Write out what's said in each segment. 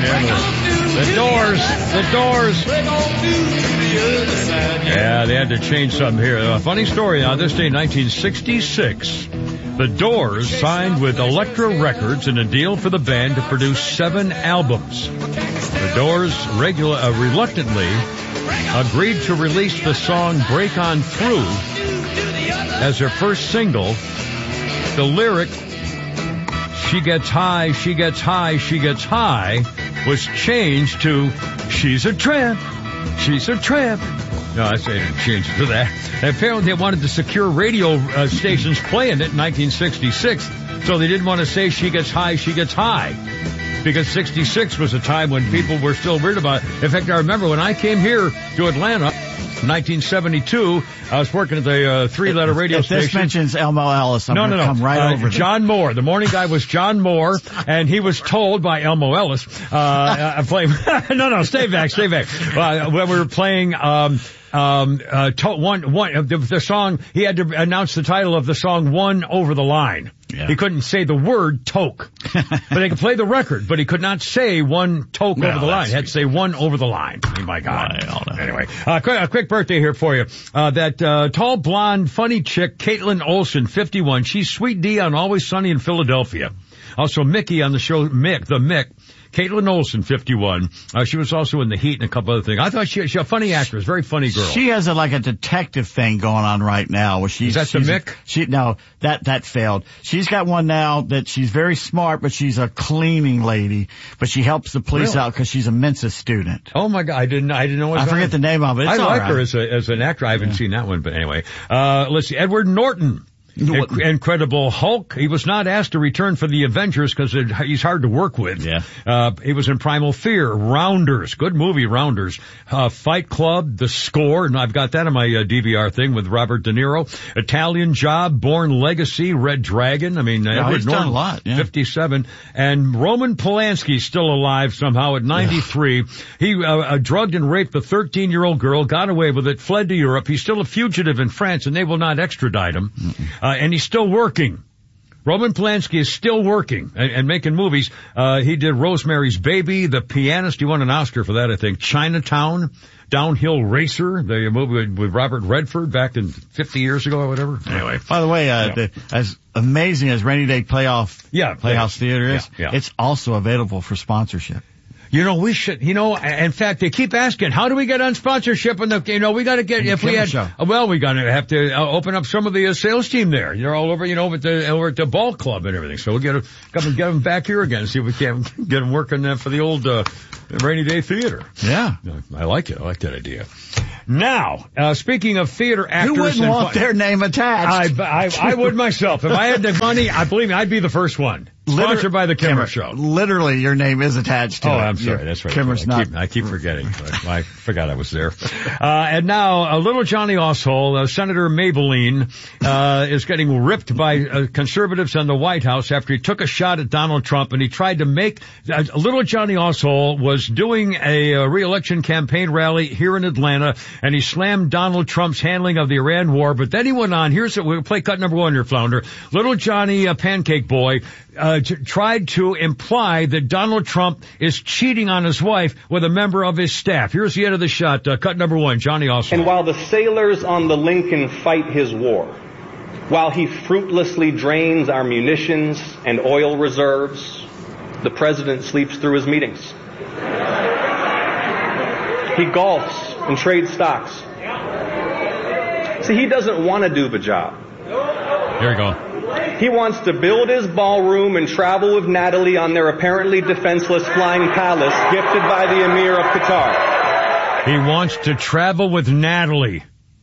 The Doors. Yeah, they had to change something here. A funny story. On this day, 1966, the Doors signed with Elektra Records in a deal for the band to produce 7 albums. The Doors reluctantly agreed to release the song Break On Through as their first single. The lyric, she gets high, she gets high, she gets high, was changed to, she's a tramp, she's a tramp. No, I say didn't change it to that. And apparently they wanted to secure radio stations playing it in 1966, so they didn't want to say she gets high, because 66 was a time when people were still weird about it. In fact, I remember when I came here to Atlanta, 1972, I was working at the 3-letter radio station. This mentions Elmo Ellis. I'm gonna come right over John Moore. The morning guy was John Moore, and he was told by Elmo Ellis, playing, no, stay back. When we were playing, the song, he had to announce the title of the song, One Over the Line. Yeah. He couldn't say the word toke. But he could play the record, but he could not say one toke over the line. He had to say one over the line. Oh, my God. Anyway, a quick birthday here for you. That tall, blonde, funny chick, Caitlin Olsen, 51. She's Sweet D on Always Sunny in Philadelphia. Also Mickey on the show, Mick. Caitlin Olsen, 51. She was also in The Heat and a couple other things. I thought she's a funny actress, very funny girl. She has a detective thing going on right now. Where Is that the Mick? No, that failed. She's got one now that she's very smart, but she's a cleaning lady. But she helps the police out because she's a Mensa student. Oh my God, I didn't know. I forget the name of it. I like her as an actor. I haven't seen that one, but anyway. Let's see. Edward Norton. Incredible Hulk. He was not asked to return for the Avengers because he's hard to work with. Yeah. He was in Primal Fear, Rounders, good movie, Rounders, Fight Club, The Score, and I've got that on my DVR thing with Robert De Niro. Italian Job, Born Legacy, Red Dragon. I mean, Edward Norton, done a lot. Yeah. 57, and Roman Polanski still alive somehow at 93. He drugged and raped a 13-year-old girl, got away with it, fled to Europe. He's still a fugitive in France, and they will not extradite him. And he's still working. Roman Polanski is still working and making movies. He did Rosemary's Baby, The Pianist. He won an Oscar for that, I think. Chinatown, Downhill Racer, the movie with Robert Redford back in 50 years ago or whatever. Anyway. By the way, as amazing as Rainy Day Playhouse Theater is, it's also available for sponsorship. We should, in fact, they keep asking, how do we get on sponsorship? And we got to get, we got to have to open up some of the sales team there. You're all over, over at the ball club and everything. So we'll get them back here again and see if we can't get them working for the old, Rainy Day Theater. Yeah. I like it. I like that idea. Now, speaking of theater actors. You wouldn't want their name attached. I would myself. If I had the money, believe me, I'd be the first one. Sponsored by the Kimmer Show. Literally, your name is attached to it. Oh, I'm sorry. That's right. Kimmer's I keep forgetting. I forgot I was there. And now, little Johnny Osshole, Senator Maybelline, is getting ripped by conservatives in the White House after he took a shot at Donald Trump, and he tried to make, little Johnny Osshole was doing a re-election campaign rally here in Atlanta, and he slammed Donald Trump's handling of the Iran war, but then he went on, we'll play cut number 1 here, Flounder. Little Johnny, Pancake Boy, tried to imply that Donald Trump is cheating on his wife with a member of his staff. Here's the end of the shot. Cut number 1, Johnny Ossoff. And while the sailors on the Lincoln fight his war, while he fruitlessly drains our munitions and oil reserves, the president sleeps through his meetings. He golfs and trades stocks. See, he doesn't want to do the job. Here we go. He wants to build his ballroom and travel with Natalie on their apparently defenseless flying palace gifted by the Emir of Qatar. He wants to travel with Natalie.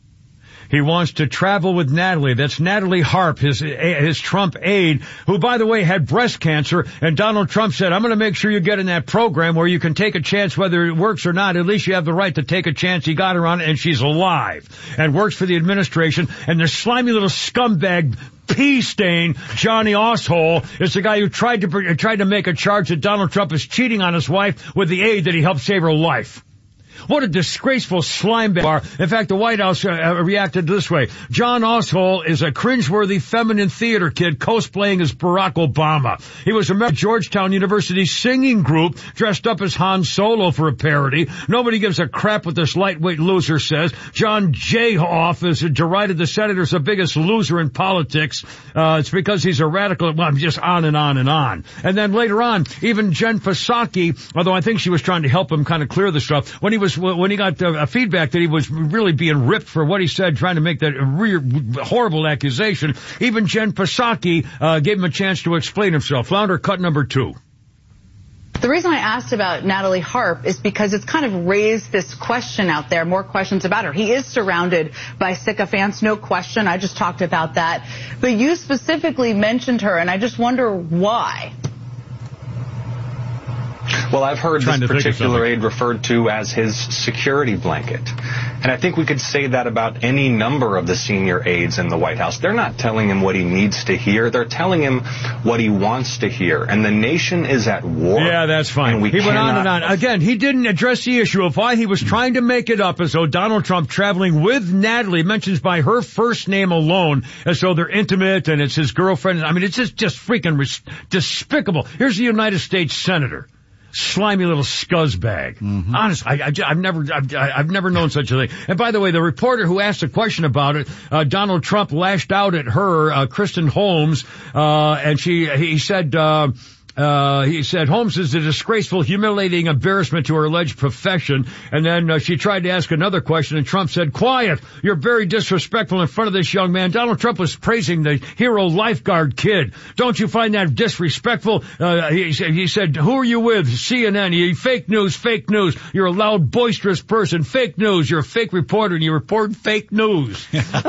That's Natalie Harp, his Trump aide, who, by the way, had breast cancer. And Donald Trump said, I'm going to make sure you get in that program where you can take a chance whether it works or not. At least you have the right to take a chance. He got her on it, and she's alive and works for the administration. And the slimy little scumbag pea stain, Johnny Osshole, is the guy who tried to make a charge that Donald Trump is cheating on his wife with the aide that he helped save her life. What a disgraceful slime bar. In fact, the White House reacted this way. John Oswald is a cringeworthy feminine theater kid cosplaying as Barack Obama. He was a member of Georgetown University's singing group, dressed up as Han Solo for a parody. Nobody gives a crap what this lightweight loser says. John Jayhoff has derided the senator's the biggest loser in politics. It's because he's a radical. Well, I'm just on and on and on. And then later on, even Jen Psaki, although I think she was trying to help him kind of clear the stuff, when he got a feedback that he was really being ripped for what he said, trying to make that horrible accusation, even Jen Psaki gave him a chance to explain himself. Flounder, cut number 2. The reason I asked about Natalie Harp is because it's kind of raised this question out there, more questions about her. He is surrounded by sycophants, no question. I just talked about that. But you specifically mentioned her, and I just wonder why. Well, I've heard this particular aide referred to as his security blanket. And I think we could say that about any number of the senior aides in the White House. They're not telling him what he needs to hear. They're telling him what he wants to hear. And the nation is at war. Yeah, that's fine. He went on and on. Again, he didn't address the issue of why he was trying to make it up as though Donald Trump traveling with Natalie, mentions by her first name alone, as though they're intimate and it's his girlfriend. I mean, it's just freaking despicable. Here's the United States Senator. Slimy little scuzzbag. Mm-hmm. Honestly, I've never known such a thing. And by the way, the reporter who asked a question about it, Donald Trump lashed out at her, Kristen Holmes, and he said, Holmes is a disgraceful, humiliating embarrassment to her alleged profession. And then she tried to ask another question, and Trump said, quiet, you're very disrespectful in front of this young man. Donald Trump was praising the hero lifeguard kid. Don't you find that disrespectful? He said, who are you with? CNN. Fake news, fake news. You're a loud, boisterous person. Fake news. You're a fake reporter, and you report fake news.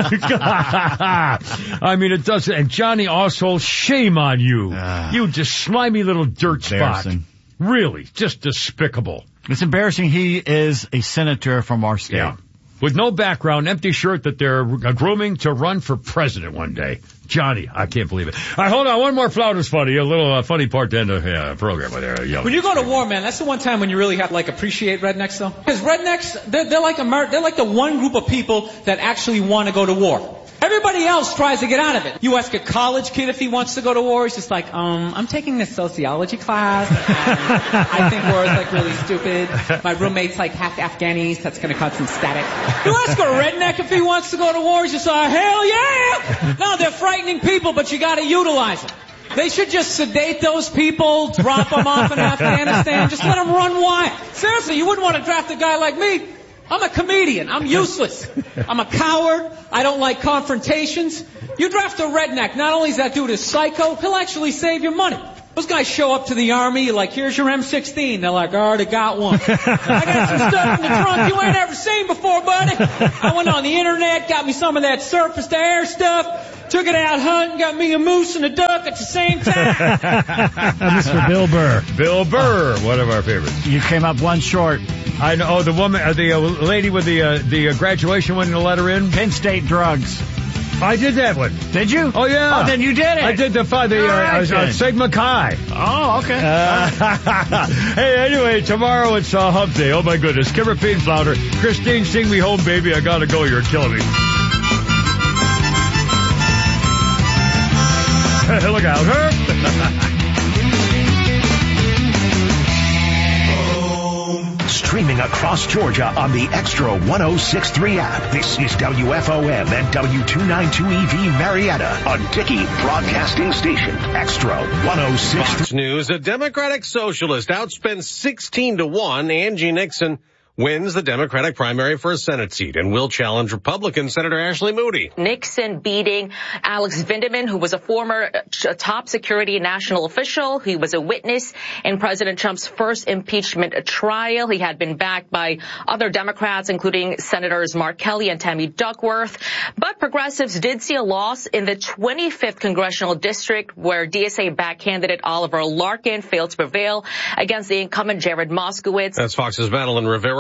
I mean, it doesn't. And Johnny Oswald, shame on you. You just slimy little dirt spot. Really, just despicable. It's embarrassing. He is a senator from our state. Yeah. With no background, empty shirt that they're grooming to run for president one day. Johnny, I can't believe it. All right, hold on. One more Flouder's funny. A little funny part to end the program with there. When you go to war, man, that's the one time when you really have to, appreciate rednecks, though. Because rednecks, they're like the one group of people that actually want to go to war. Everybody else tries to get out of it. You ask a college kid if he wants to go to war, he's just like, I'm taking this sociology class, and I think war is really stupid. My roommate's half Afghanis, that's gonna cause some static. You ask a redneck if he wants to go to war, he's just like, hell yeah! No, they're frightening people, but you gotta utilize them. They should just sedate those people, drop them off in Afghanistan, just let them run wild. Seriously, you wouldn't want to draft a guy like me. I'm a comedian. I'm useless. I'm a coward. I don't like confrontations. You draft a redneck. Not only is that dude a psycho, he'll actually save your money. Those guys show up to the army, you're like, here's your M16. They're like, I already got one. I got some stuff in the trunk you ain't ever seen before, buddy. I went on the internet, got me some of that surface-to-air stuff, took it out hunting, got me a moose and a duck at the same time. Mr. Bill Burr. Bill Burr, one of our favorites. You came up one short. I know. Oh, the woman, the lady with the graduation wanting to let her in. Penn State drugs. I did that one. Did you? Oh, yeah. Oh, then you did it. I did the Sigma Chi. Oh, okay. Hey, anyway, tomorrow it's Hump Day. Oh, my goodness. Kimmer Payne Flounder. Christine, sing me home, baby. I gotta go. You're killing me. Look out. Streaming across Georgia on the Extra 106.3 app. This is WFOM and W292EV Marietta, a Dickey Broadcasting Station. Extra 106.3. Fox News, a Democratic socialist outspends 16-1. Angie Nixon wins the Democratic primary for a Senate seat and will challenge Republican Senator Ashley Moody. Nixon beating Alex Vindeman, who was a former top security national official. He was a witness in President Trump's first impeachment trial. He had been backed by other Democrats, including Senators Mark Kelly and Tammy Duckworth. But progressives did see a loss in the 25th congressional district, where DSA-backed candidate Oliver Larkin failed to prevail against the incumbent Jared Moskowitz. That's Fox's Madeline Rivera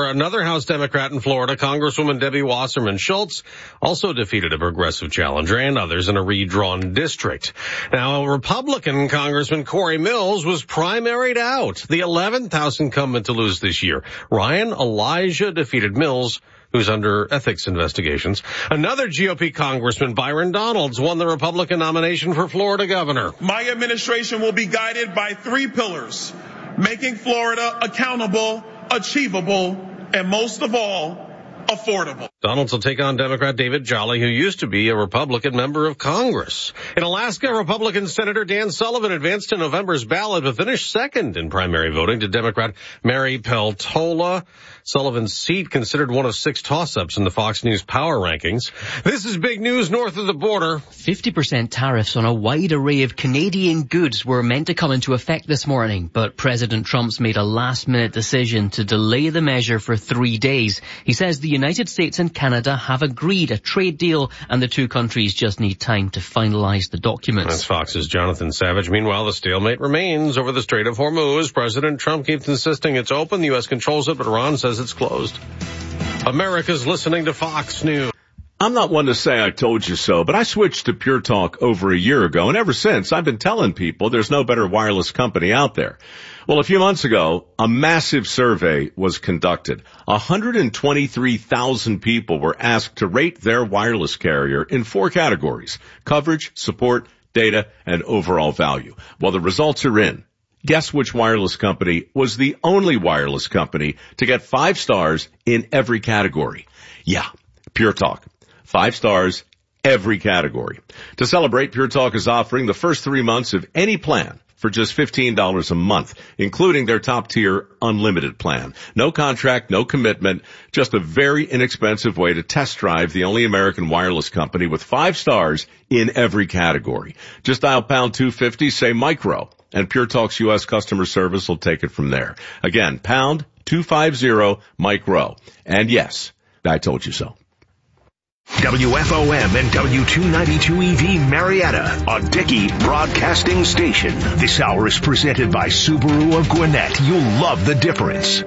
For another House Democrat in Florida, Congresswoman Debbie Wasserman Schultz also defeated a progressive challenger and others in a redrawn district. Now, Republican Congressman Corey Mills was primaried out, the 11th House incumbent to lose this year. Ryan Elijah defeated Mills, who's under ethics investigations. Another GOP Congressman, Byron Donalds, won the Republican nomination for Florida governor. My administration will be guided by 3 pillars: making Florida accountable, achievable, and most of all, affordable. Donalds will take on Democrat David Jolly, who used to be a Republican member of Congress. In Alaska, Republican Senator Dan Sullivan advanced to November's ballot but finished second in primary voting to Democrat Mary Peltola. Sullivan's seat considered one of 6 toss-ups in the Fox News Power Rankings. This is big news north of the border. 50% tariffs on a wide array of Canadian goods were meant to come into effect this morning, but President Trump's made a last-minute decision to delay the measure for 3 days. He says the United States and Canada have agreed a trade deal, and the 2 countries just need time to finalize the documents. That's Fox's Jonathan Savage. Meanwhile, the stalemate remains over the Strait of Hormuz. President Trump keeps insisting it's open. The U.S. controls it, but Iran says it's closed. America's listening to Fox News. I'm not one to say I told you so, but I switched to Pure Talk over a year ago, and ever since I've been telling people there's no better wireless company out there. Well, a few months ago, a massive survey was conducted. 123,000 people were asked to rate their wireless carrier in 4 categories: coverage, support, data, and overall value. Well, the results are in. Guess which wireless company was the only wireless company to get 5 stars in every category? Yeah, Pure Talk. 5 stars, every category. To celebrate, Pure Talk is offering the first 3 months of any plan for just $15 a month, including their top-tier unlimited plan. No contract, no commitment, just a very inexpensive way to test drive the only American wireless company with 5 stars in every category. Just dial pound 250, say micro, and Pure Talk's U.S. customer service will take it from there. Again, pound 250 micro. And yes, I told you so. WFOM and W292EV Marietta, a Dickey Broadcasting Station. This hour is presented by Subaru of Gwinnett. You'll love the difference.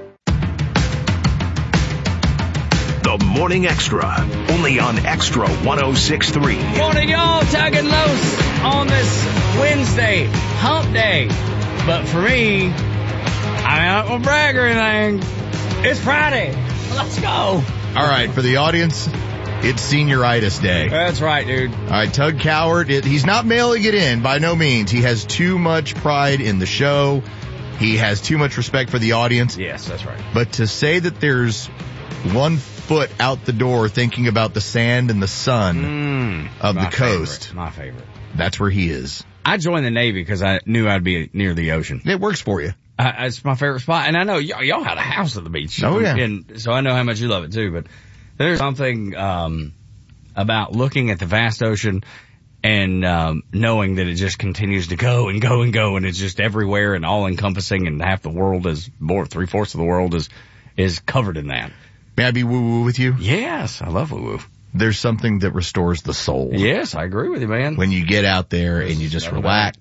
The Morning Extra, only on Extra 106.3. Morning, y'all. Tugging loose on this Wednesday, hump day. But for me, I'm not going to brag or anything. It's Friday. Let's go. All right, for the audience, it's Senioritis Day. That's right, dude. All right, Tug Coward, he's not mailing it in by no means. He has too much pride in the show. He has too much respect for the audience. Yes, that's right. But to say that there's 1 foot out the door thinking about the sand and the sun of the coast. My favorite. That's where he is. I joined the Navy because I knew I'd be near the ocean. It works for you. It's my favorite spot. And I know y'all had a house at the beach. Oh, yeah. And so I know how much you love it, too. But there's something about looking at the vast ocean and knowing that it just continues to go and go and go, and it's just everywhere and all-encompassing, and half the world is, more 3/4 of the world is covered in that. May I be woo-woo with you? Yes, I love woo-woo. There's something that restores the soul. Yes, I agree with you, man. When you get out there and you just relax